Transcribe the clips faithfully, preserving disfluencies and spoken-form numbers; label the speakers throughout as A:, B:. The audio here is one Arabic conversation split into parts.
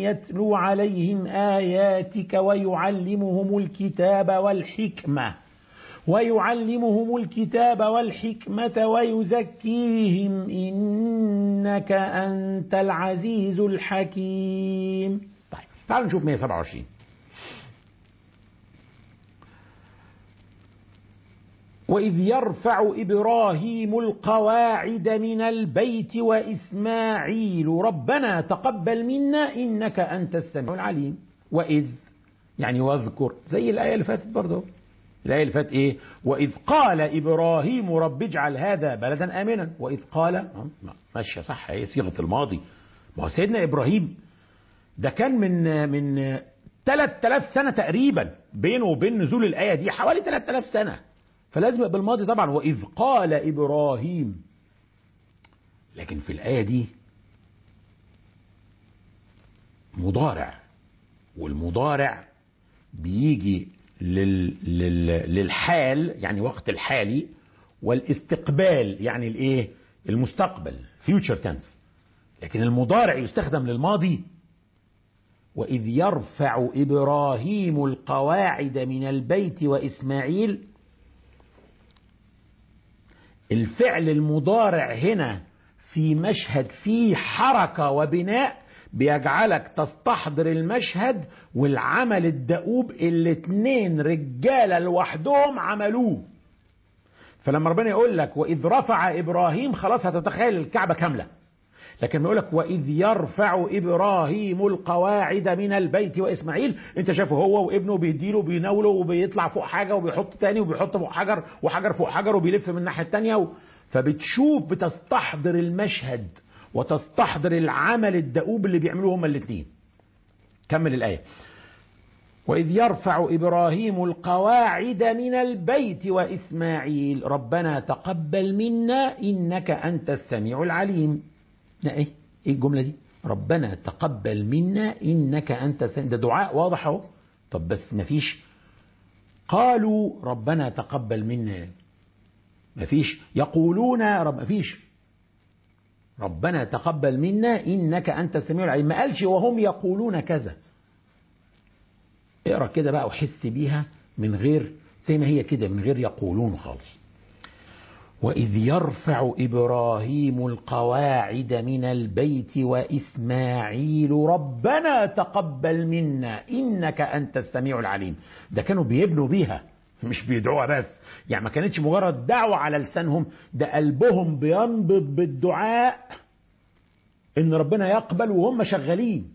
A: يتلو عليهم آياتك ويعلمهم الكتاب والحكمة ويعلمهم الكتاب والحكمة ويزكيهم إنك أنت العزيز الحكيم. طيب تعالوا نشوف مئة وسبعة وعشرين. وإذ يرفع إبراهيم القواعد من البيت وإسماعيل ربنا تقبل منا إنك أنت السميع العليم. وإذ يعني واذكر، زي الآية اللي فاتت برضه. الآية اللي فاتت إيه؟ وإذ قال إبراهيم رب اجعل هذا بلدا آمنا. وإذ قال ماشية صح، هي صيغة الماضي. ما هو سيدنا إبراهيم ده كان من من ثلاثة آلاف سنة تقريبا بينه وبين نزول الآية دي، حوالي ثلاثة آلاف سنة، فلازم يبقى بالماضي طبعا. وإذ قال إبراهيم، لكن في الآية دي مضارع، والمضارع بيجي لل... لل... للحال يعني وقت الحالي، والاستقبال يعني الايه المستقبل future tense. لكن المضارع يستخدم للماضي. وإذ يرفع إبراهيم القواعد من البيت وإسماعيل، الفعل المضارع هنا في مشهد فيه حركة وبناء بيجعلك تستحضر المشهد والعمل الدؤوب اللي اتنين رجالة لوحدهم عملوه. فلما ربنا يقول لك وإذ رفع إبراهيم، خلاص هتتخيل الكعبة كاملة. لكن يقول لك وإذ يرفع إبراهيم القواعد من البيت وإسماعيل، انت شايفه هو وابنه بيديله بيناوله وبيطلع فوق حاجة وبيحط تاني وبيحط فوق حجر وحجر فوق حجر وبيلف من الناحية التانية و... فبتشوف بتستحضر المشهد وتستحضر العمل الدؤوب اللي بيعملوه هما الاثنين. كمل الآية. وإذ يرفع إبراهيم القواعد من البيت وإسماعيل ربنا تقبل منا إنك أنت السميع العليم. لا ايه ايه الجملة دي؟ ربنا تقبل منا إنك أنت السميع. ده دعاء واضح اهو. طب بس مفيش قالوا ربنا تقبل منا، مفيش يقولون رب، مفيش ربنا تقبل منا إنك أنت السميع العليم. ما قالش وهم يقولون كذا. اقرأ كده بقى وحس بيها من غير زي ما هي كده، من غير يقولون خالص. وإذ يرفع إبراهيم القواعد من البيت وإسماعيل ربنا تقبل منا إنك أنت السميع العليم. ده كانوا بيبنوا بيها مش بيدعوها بس، يعني ما كانتش مجرد دعوة على لسانهم، ده قلبهم بينبض بالدعاء إن ربنا يقبل وهم شغالين.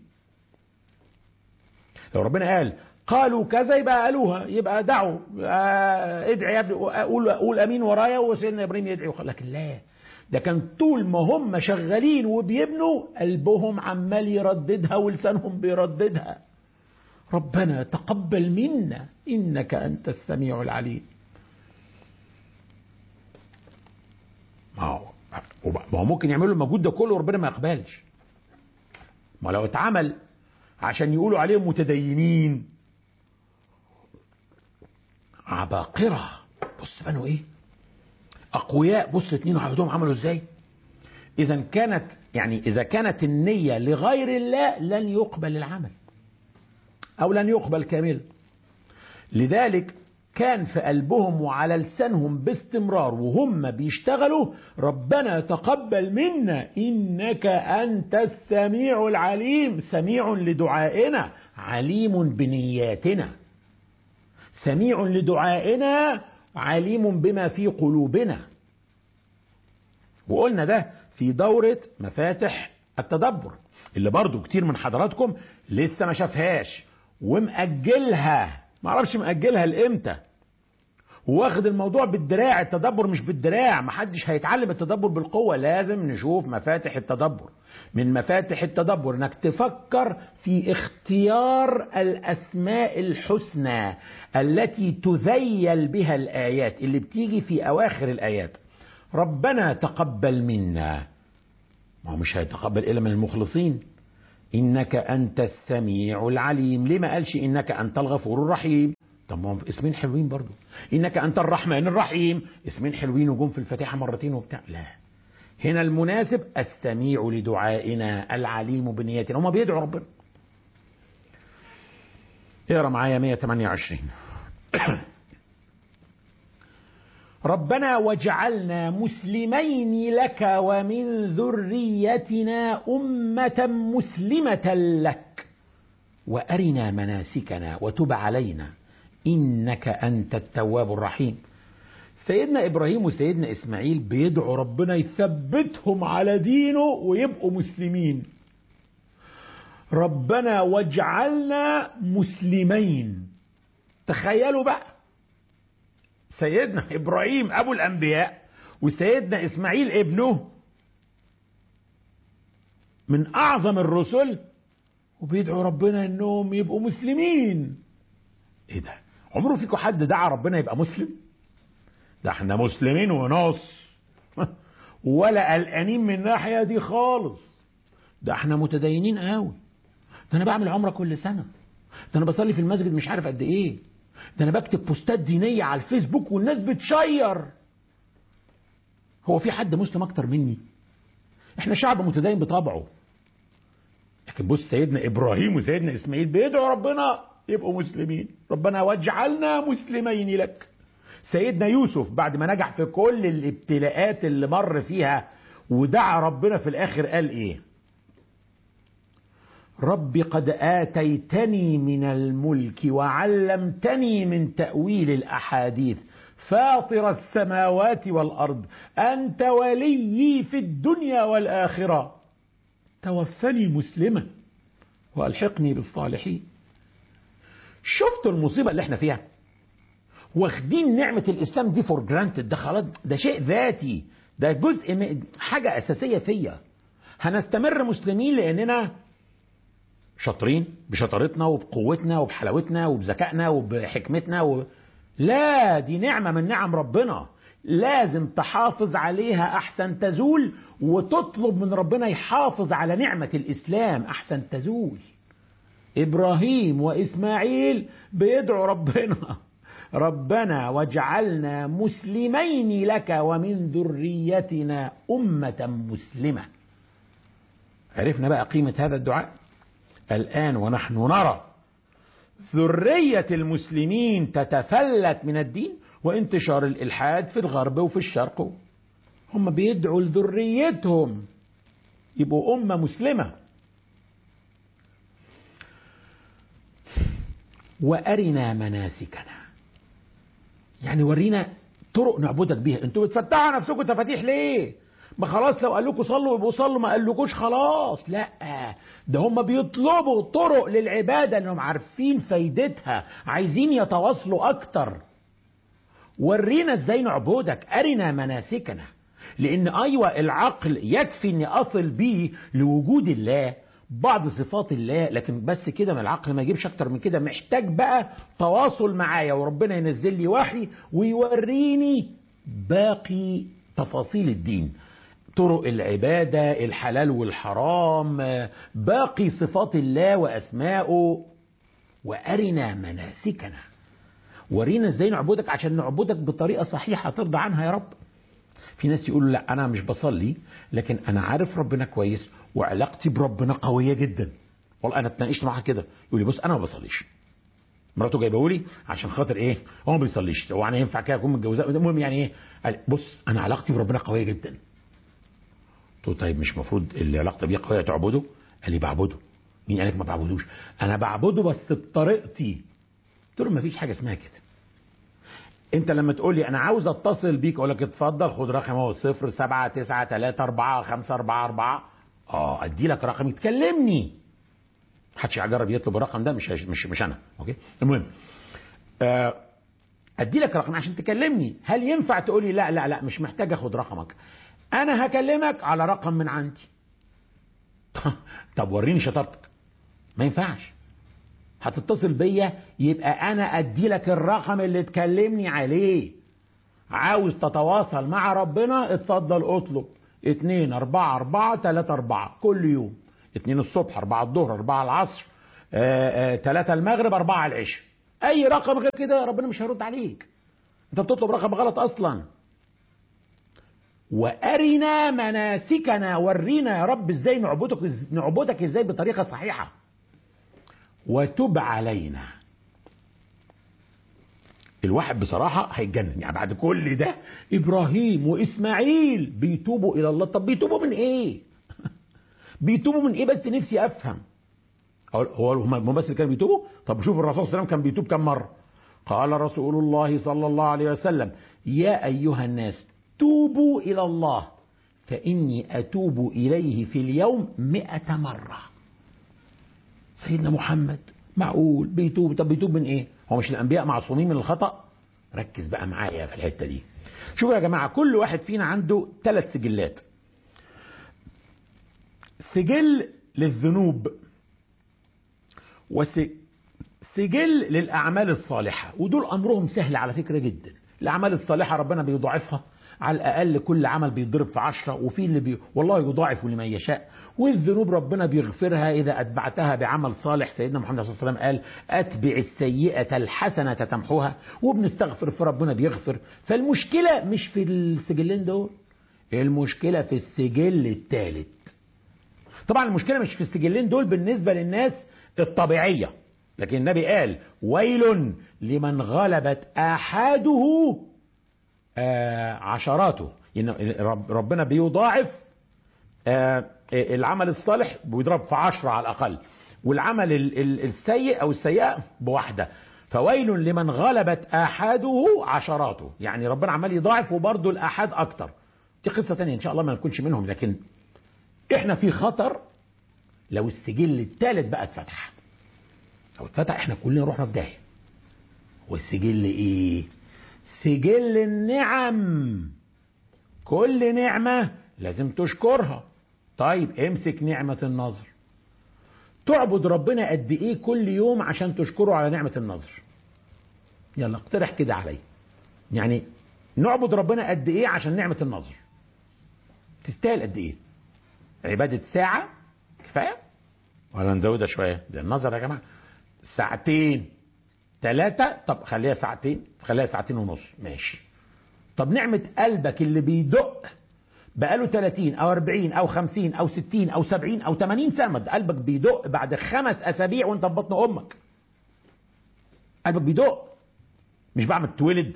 A: لو ربنا قال قالوا كذا يبقى قالوها، يبقى دعوا ادعي يا ابني، قول قول امين ورايا وسيدنا ابراهيم يدعي. لكن لا، ده كان طول ما هم شغالين وبيبنوا قلبهم عمال يرددها ولسانهم بيرددها ربنا تقبل منا انك انت السميع العليم. ما هو ما هو ممكن يعملوا المجهود ده كله وربنا ما يقبلش. ما لو اتعمل عشان يقولوا عليهم متدينين عباقرة، بص بنوا ايه اقوياء، بص اتنين وعبدهم عملوا ازاي. اذا كانت يعني اذا كانت النية لغير الله لن يقبل العمل او لن يقبل كامل. لذلك كان في قلبهم وعلى لسانهم باستمرار وهم بيشتغلوا ربنا تقبل منا انك انت السميع العليم. سميع لدعائنا، عليم بنياتنا. سميع لدعائنا، عليم بما في قلوبنا. وقلنا ده في دورة مفاتح التدبر اللي برضو كتير من حضراتكم لسه ما شافهاش ومأجلها، ما اعرفش مأجلها لامتى، واخد الموضوع بالدراع. التدبر مش بالدراع، محدش هيتعلم التدبر بالقوة. لازم نشوف مفاتح التدبر. من مفاتح التدبر انك تفكر في اختيار الاسماء الحسنى التي تذيل بها الايات اللي بتيجي في اواخر الايات. ربنا تقبل منا، ما هو مش هيتقبل الا من المخلصين. انك انت السميع العليم. ليه ما قالش انك انت الغفور الرحيم؟ طب ما هم اسمين حلوين برضو. انك انت الرحمن الرحيم، اسمين حلوين وجم في الفاتحه مرتين وبتاع. لا، هنا المناسب السميع لدعائنا العليم بنياتنا. هم بيدعوا ربنا اقرا معايا مية وتمانية وعشرين. ربنا واجعلنا مسلمين لك ومن ذريتنا أمة مسلمة لك وأرنا مناسكنا وتب علينا إنك أنت التواب الرحيم. سيدنا إبراهيم وسيدنا إسماعيل بيدعوا ربنا يثبتهم على دينه ويبقوا مسلمين. ربنا واجعلنا مسلمين. تخيلوا بقى، سيدنا إبراهيم أبو الأنبياء وسيدنا إسماعيل ابنه من أعظم الرسل وبيدعوا ربنا إنهم يبقوا مسلمين. إيه ده؟ عمره فيكم حد دعا ربنا يبقى مسلم؟ ده احنا مسلمين ونص ولا قلقانين من الناحية دي خالص. ده احنا متدينين قوي. ده انا بعمل عمرة كل سنة. ده انا بصلي في المسجد مش عارف قد ايه. ده انا بكتب بوستات دينية على الفيسبوك والناس بتشير. هو في حد مسلم اكتر مني؟ احنا شعب متدين بطبعه. لكن بص، سيدنا ابراهيم وسيدنا اسماعيل بيدعوا ربنا يبقوا مسلمين. ربنا واجعلنا مسلمين لك. سيدنا يوسف بعد ما نجح في كل الابتلاءات اللي مر فيها ودعا ربنا في الاخر قال ايه؟ رب قد آتيتني من الملك وعلمتني من تأويل الأحاديث فاطر السماوات والأرض أنت وليي في الدنيا والآخرة توفني مسلما وألحقني بالصالحين. شفتوا المصيبة اللي احنا فيها؟ واخدين نعمة الإسلام دي فور جرانتد. ده خلاص، ده شيء ذاتي، ده جزء من حاجة أساسية فيا. هنستمر مسلمين لأننا شاطرين بشطارتنا وبقوتنا وبحلاوتنا وبذكائنا وبحكمتنا و... لا، دي نعمة من نعم ربنا، لازم تحافظ عليها أحسن تزول، وتطلب من ربنا يحافظ على نعمة الإسلام أحسن تزول. إبراهيم وإسماعيل بيدعوا ربنا ربنا واجعلنا مسلمين لك ومن ذريتنا أمة مسلمة. عرفنا بقى قيمة هذا الدعاء الآن ونحن نرى ذرية المسلمين تتفلت من الدين وانتشار الإلحاد في الغرب وفي الشرق. هم بيدعوا لذريتهم يبقوا أمة مسلمة. وأرنا مناسكنا، يعني ورينا طرق نعبدك بيها. انتوا بتفتحوا نفسكم تفاتيح ليه؟ ما خلاص لو قال لكم صلوا يبقوا صلوا، ما قالكوش خلاص. لا، ده هم بيطلبوا طرق للعبادة لانهم عارفين فايدتها، عايزين يتواصلوا اكتر. ورينا ازاي نعبدك، ارنا مناسكنا. لان ايوه العقل يكفي اني اصل بيه لوجود الله بعض صفات الله، لكن بس كده من العقل ما يجيبش اكتر من كده. محتاج بقى تواصل معايا وربنا ينزل لي وحي ويوريني باقي تفاصيل الدين، طرق العبادة، الحلال والحرام، باقي صفات الله وأسماؤه. وأرنا مناسكنا، ورينا ازاي نعبدك عشان نعبدك بطريقة صحيحة ترضى عنها يا رب. في ناس يقولوا لا أنا مش بصلي لكن أنا عارف ربنا كويس وعلاقتي بربنا قوية جدا. والله أنا اتناقشت معاه كده، يقول لي بص أنا ما بصليش، مراته جايبه لي عشان خاطر ايه؟ هو ما بيصليش، هو يعني ينفع كده اكون متجوزاه؟ المهم يعني ايه؟ قال بص انا علاقتي بربنا قويه جدا. قلت له طيب مش المفروض اللي علاقتي بيه قويه تعبده؟ قال لي بعبده. مين قالك ما بعبدوش؟ انا بعبده بس بطريقتي. قلت له ما فيش حاجه اسمها كده. انت لما تقول لي انا عاوز اتصل بيك اقول لك اتفضل خد رقم اهو صفر سبعة تسعة تلاتة أربعة خمسة أربعة أربعة. اه ادي لك رقم تكلمني. محدش هيجرب يطلب الرقم ده، مش مش مش انا. اوكي المهم ادي لك رقم عشان تكلمني. هل ينفع تقول لي لا لا لا مش محتاج اخد رقمك، انا هكلمك على رقم من عندي؟ طب وريني شطارتك. ما ينفعش. هتتصل بيا يبقى انا ادي لك الرقم اللي تكلمني عليه. عاوز تتواصل مع ربنا اتفضل اطلب اتنين اربعة اربعة تلاتة اربعة كل يوم. اتنين الصبح، اربعة الظهر، اربعة العصر، اه اه تلاتة المغرب، اربعة العشاء. اي رقم غير كده ربنا مش هيرد عليك. انت بتطلب رقم غلط اصلا. وارنا مناسكنا، ورينا يا رب ازاي نعبدك نعبدك ازاي بطريقه صحيحه. وتب علينا، الواحد بصراحة هيتجنن، يعني بعد كل ده إبراهيم وإسماعيل بيتوبوا إلى الله. طب بيتوبوا من إيه؟ بيتوبوا من إيه بس؟ نفسي أفهم. هو هم بس اللي كانوا بيتوبوا؟ طب شوف الرسول صلى الله عليه وسلم كان بيتوب كم مرة؟ قال رسول الله صلى الله عليه وسلم: يا أيها الناس توبوا إلى الله فإني أتوب إليه في اليوم مئة مرة. سيدنا محمد معقول بيتوب؟ طب بيتوب من إيه؟ هو مش الأنبياء معصومين من الخطأ؟ ركز بقى معايا في الحتة دي. شوفوا يا جماعة، كل واحد فينا عنده ثلاث سجلات: سجل للذنوب، وسجل للأعمال الصالحة، ودول أمرهم سهل على فكرة جدا. الأعمال الصالحة ربنا بيضاعفها، على الأقل كل عمل بيتضرب في عشرة، وفي اللي بي... والله يضاعف لمن يشاء. والذنوب ربنا بيغفرها إذا أتبعتها بعمل صالح. سيدنا محمد صلى الله عليه وسلم قال: أتبع السيئة الحسنة تمحوها. وبنستغفر في ربنا بيغفر. فالمشكلة مش في السجلين دول، المشكلة في السجل الثالث. طبعا المشكلة مش في السجلين دول بالنسبة للناس الطبيعية، لكن النبي قال: ويل لمن غلبت آحاده آه عشراته. ربنا بيضاعف آه العمل الصالح بيضرب في عشرة على الأقل، والعمل السيء أو السيئة بواحدة. فويل لمن غلبت آحاده عشراته، يعني ربنا عمال يضاعف وبرضه الآحاد أكتر. دي قصة تانية إن شاء الله ما نكونش منهم، لكن إحنا في خطر لو السجل الثالث بقى اتفتح. لو اتفتح إحنا كلنا رحنا في داهية. والسجل إيه؟ سجل النعم. كل نعمة لازم تشكرها. طيب امسك نعمة النظر. تعبد ربنا قد ايه كل يوم عشان تشكره على نعمة النظر؟ يلا اقترح كده علي. يعني نعبد ربنا قد ايه عشان نعمة النظر؟ تستاهل قد ايه؟ عبادة ساعة كفاية ولا نزودها شوية؟ ده النظر يا جماعة ساعتين ثلاثة، طب خليها ساعتين، خليها ساعتين ونص، ماشي. طب نعمة قلبك اللي بيدق بقاله ثلاثين أو أربعين أو خمسين أو ستين أو سبعين أو ثمانين سنة، قلبك بيدق بعد خمس أسابيع وأنت في بطن أمك. قلبك بيدق، مش بعد ما تتولد،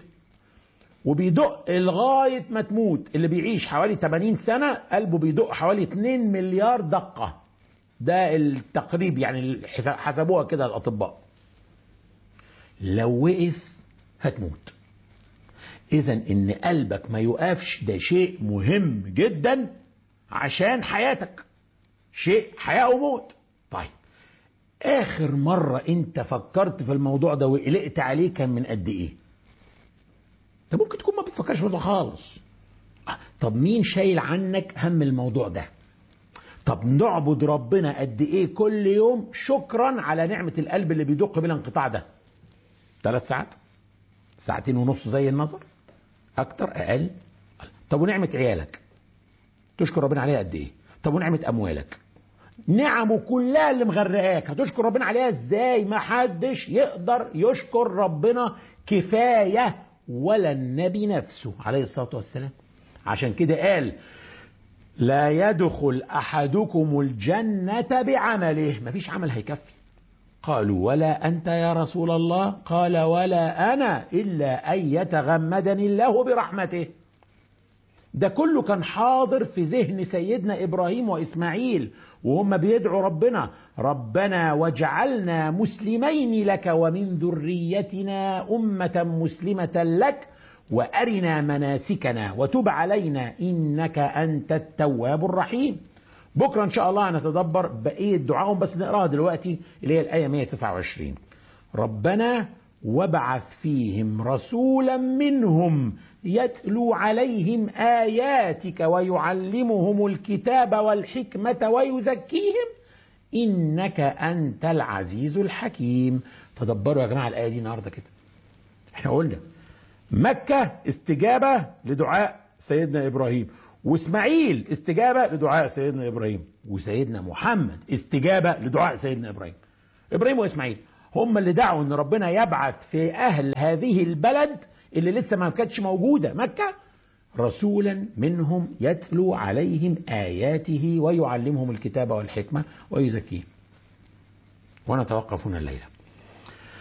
A: وبيدق لغاية ما تموت. اللي بيعيش حوالي ثمانين سنة قلبه بيدق حوالي اتنين مليار دقة. ده التقريب، يعني حسبوها كده الأطباء. لو وقف هتموت. إذا إن قلبك ما يوقفش ده شيء مهم جدا عشان حياتك، شيء حياة وموت. طيب آخر مرة أنت فكرت في الموضوع ده وقلقت عليه كان من قد إيه؟ أنت ممكن تكون ما بتفكرش في الموضوع خالص. طب مين شايل عنك هم الموضوع ده؟ طب نعبد ربنا قد إيه كل يوم شكرا على نعمة القلب اللي بيدق بلا انقطاع ده؟ ثلاث ساعات؟ ساعتين ونص زي النظر؟ أكتر أقل؟ طب ونعمة عيالك تشكر ربنا عليها قد إيه؟ طب ونعمة أموالك، نعمه كلها اللي مغرقاك هتشكر ربنا عليها إزاي؟ ما حدش يقدر يشكر ربنا كفاية ولا النبي نفسه عليه الصلاة والسلام. عشان كده قال: لا يدخل أحدكم الجنة بعمله. مفيش عمل هيكفي. قالوا: ولا أنت يا رسول الله؟ قال: ولا أنا إلا أن يتغمدني الله برحمته. ده كله كان حاضر في ذهن سيدنا إبراهيم وإسماعيل وهم بيدعوا ربنا: ربنا واجعلنا مسلمين لك ومن ذريتنا أمة مسلمة لك وأرنا مناسكنا وتب علينا إنك أنت التواب الرحيم. بكرة إن شاء الله هنتدبر بقية دعائهم، بس نقراها دلوقتي اللي هي الآية مئة وتسعة وعشرين. ربنا وابعث فيهم رسولا منهم يتلو عليهم آياتك ويعلمهم الكتاب والحكمة ويزكيهم إنك أنت العزيز الحكيم. تدبروا يا جماعة الآية دي النهاردة كده. احنا قلنا مكة استجابة لدعاء سيدنا إبراهيم، وإسماعيل استجابة لدعاء سيدنا إبراهيم، وسيدنا محمد استجابة لدعاء سيدنا إبراهيم. إبراهيم وإسماعيل هم اللي دعوا أن ربنا يبعث في أهل هذه البلد اللي لسه ما كانتش موجودة مكة رسولا منهم يتلو عليهم آياته ويعلمهم الكتاب والحكمة ويزكيهم. ونتوقف هنا الليلة.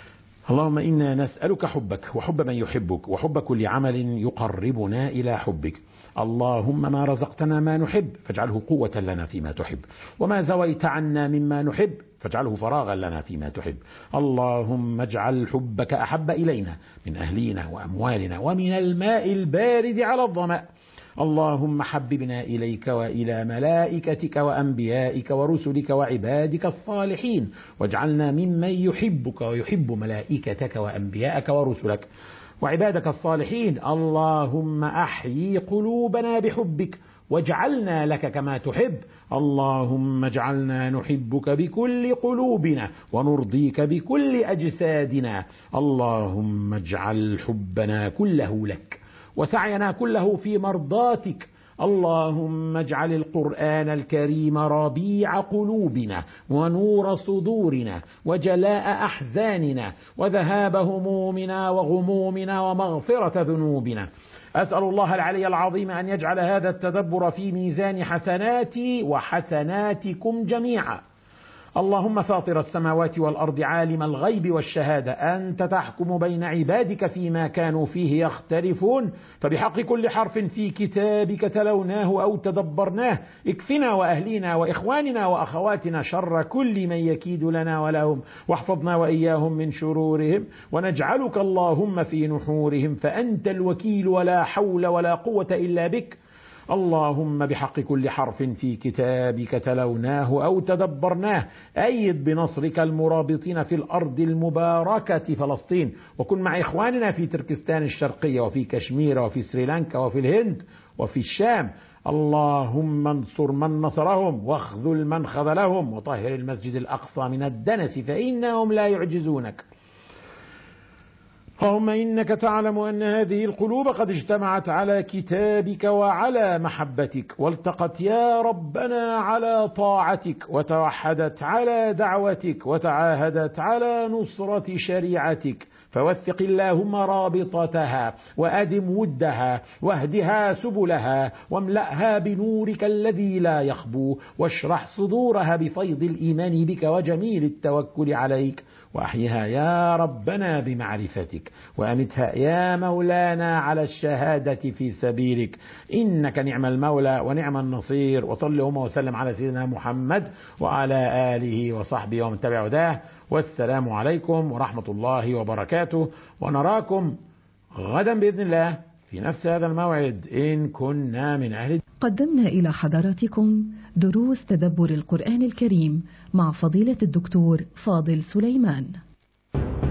A: اللهم إنا نسألك حبك وحب من يحبك وحب كل عمل يقربنا إلى حبك. اللهم ما رزقتنا ما نحب فاجعله قوة لنا فيما تحب، وما زويت عنا مما نحب فاجعله فراغا لنا فيما تحب. اللهم اجعل حبك أحب إلينا من أهلينا وأموالنا ومن الماء البارد على الظمأ. اللهم حببنا إليك وإلى ملائكتك وأنبيائك ورسلك وعبادك الصالحين، واجعلنا ممن يحبك ويحب ملائكتك وأنبيائك ورسلك وعبادك الصالحين. اللهم أحيي قلوبنا بحبك واجعلنا لك كما تحب. اللهم اجعلنا نحبك بكل قلوبنا ونرضيك بكل أجسادنا. اللهم اجعل حبنا كله لك وسعينا كله في مرضاتك. اللهم اجعل القرآن الكريم ربيع قلوبنا ونور صدورنا وجلاء أحزاننا وذهاب همومنا وغمومنا ومغفرة ذنوبنا. أسأل الله العلي العظيم أن يجعل هذا التدبر في ميزان حسناتي وحسناتكم جميعا. اللهم فاطر السماوات والأرض عالم الغيب والشهادة، أنت تحكم بين عبادك فيما كانوا فيه يختلفون، فبحق كل حرف في كتابك تلوناه أو تدبرناه اكفنا وأهلينا وإخواننا وأخواتنا شر كل من يكيد لنا ولهم، واحفظنا وإياهم من شرورهم، ونجعلك اللهم في نحورهم، فأنت الوكيل ولا حول ولا قوة إلا بك. اللهم بحق كل حرف في كتابك تلوناه أو تدبرناه أيد بنصرك المرابطين في الأرض المباركة فلسطين، وكن مع إخواننا في تركستان الشرقية وفي كشمير وفي سريلانكا وفي الهند وفي الشام. اللهم انصر من نصرهم واخذل من خذلهم، وطهر المسجد الأقصى من الدنس فإنهم لا يعجزونك. اللهم إنك تعلم أن هذه القلوب قد اجتمعت على كتابك وعلى محبتك، والتقت يا ربنا على طاعتك، وتوحدت على دعوتك، وتعاهدت على نصرة شريعتك، فوثق اللهم رابطتها وأدم ودها واهدها سبلها واملأها بنورك الذي لا يخبو، واشرح صدورها بفيض الإيمان بك وجميل التوكل عليك، وأحيها يا ربنا بمعرفتك، وأمتها يا مولانا على الشهادة في سبيلك، إنك نعم المولى ونعم النصير. وصل اللهم وسلم على سيدنا محمد وعلى آله وصحبه ومن تبع هداه، والسلام عليكم ورحمة الله وبركاته، ونراكم غدا بإذن الله في نفس هذا الموعد إن كنا من أهل.
B: قدمنا إلى حضراتكم دروس تدبر القرآن الكريم مع فضيلة الدكتور فاضل سليمان.